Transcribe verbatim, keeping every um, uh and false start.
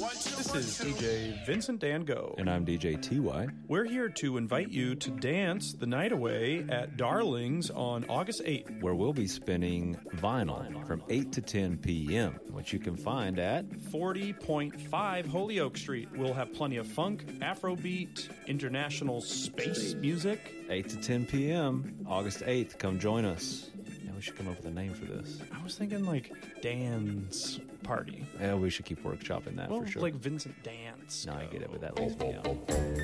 This is D J Vincent Dan Go. And I'm D J T Y. We're here to invite you to dance the night away at Darlings on August eighth. Where we'll be spinning vinyl from eight to ten p.m., which you can find at forty point five Holyoke Street. We'll have plenty of funk, Afrobeat, international space music. eight to ten p.m., August eighth. Come join us. We should come up with a name for this. I was thinking like Dan's Party. Yeah, we should keep workshopping that well, for sure. Like Vincent Dance. No, I get it, but that leaves me out.